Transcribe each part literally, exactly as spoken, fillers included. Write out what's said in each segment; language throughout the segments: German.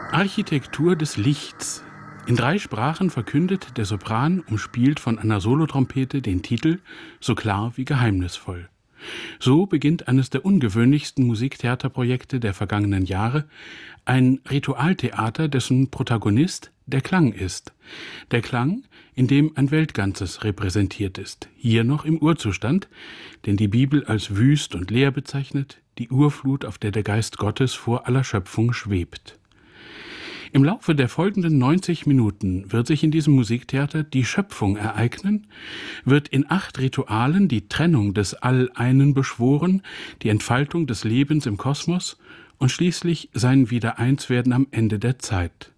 Architektur des Lichts. In drei Sprachen verkündet der Sopran, umspielt von einer Solotrompete, den Titel so klar wie geheimnisvoll. So beginnt eines der ungewöhnlichsten Musiktheaterprojekte der vergangenen Jahre, ein Ritualtheater, dessen Protagonist der Klang ist. Der Klang, in dem ein Weltganzes repräsentiert ist, hier noch im Urzustand, den die Bibel als wüst und leer bezeichnet, die Urflut, auf der der Geist Gottes vor aller Schöpfung schwebt. Im Laufe der folgenden neunzig Minuten wird sich in diesem Musiktheater die Schöpfung ereignen, wird in acht Ritualen die Trennung des All-Einen beschworen, die Entfaltung des Lebens im Kosmos und schließlich sein Wiedereinswerden am Ende der Zeit.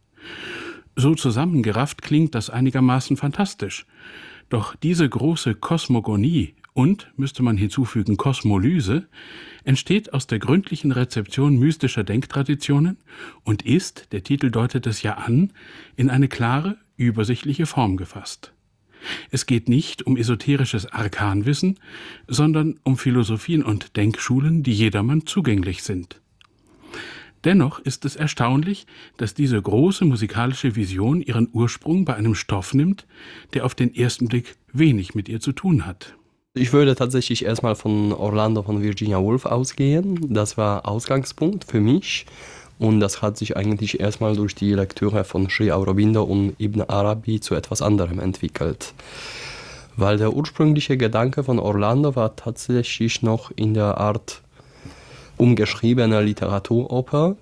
So zusammengerafft klingt das einigermaßen fantastisch. Doch diese große Kosmogonie und, müsste man hinzufügen, Kosmolyse, entsteht aus der gründlichen Rezeption mystischer Denktraditionen und ist, der Titel deutet es ja an, in eine klare, übersichtliche Form gefasst. Es geht nicht um esoterisches Arkanwissen, sondern um Philosophien und Denkschulen, die jedermann zugänglich sind. Dennoch ist es erstaunlich, dass diese große musikalische Vision ihren Ursprung bei einem Stoff nimmt, der auf den ersten Blick wenig mit ihr zu tun hat. Ich würde tatsächlich erstmal von Orlando von Virginia Woolf ausgehen. Das war Ausgangspunkt für mich und das hat sich eigentlich erstmal durch die Lektüre von Sri Aurobindo und Ibn Arabi zu etwas anderem entwickelt. Weil der ursprüngliche Gedanke von Orlando war tatsächlich noch in der Art umgeschriebene Literaturoper,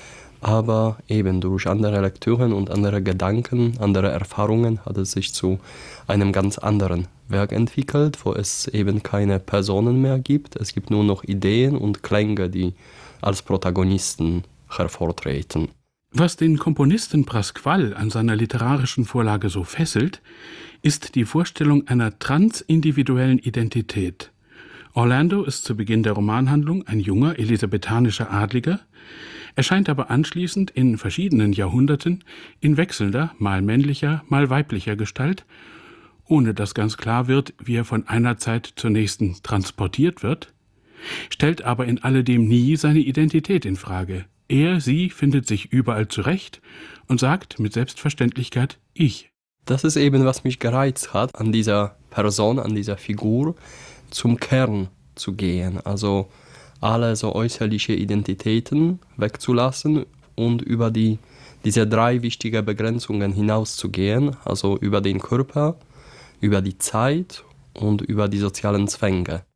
aber eben durch andere Lektüren und andere Gedanken, andere Erfahrungen hat es sich zu einem ganz anderen Werk entwickelt, wo es eben keine Personen mehr gibt. Es gibt nur noch Ideen und Klänge, die als Protagonisten hervortreten. Was den Komponisten Pasquale an seiner literarischen Vorlage so fesselt, ist die Vorstellung einer transindividuellen Identität. Orlando ist zu Beginn der Romanhandlung ein junger elisabethanischer Adliger, erscheint aber anschließend in verschiedenen Jahrhunderten in wechselnder, mal männlicher, mal weiblicher Gestalt, ohne dass ganz klar wird, wie er von einer Zeit zur nächsten transportiert wird, stellt aber in alledem nie seine Identität in Frage. Er, sie findet sich überall zurecht und sagt mit Selbstverständlichkeit Ich. Das ist eben, was mich gereizt hat, an dieser Person, an dieser Figur, zum Kern zu gehen. Also alle so äußerliche Identitäten wegzulassen und über die, diese drei wichtigen Begrenzungen hinauszugehen, also über den Körper, über die Zeit und über die sozialen Zwänge.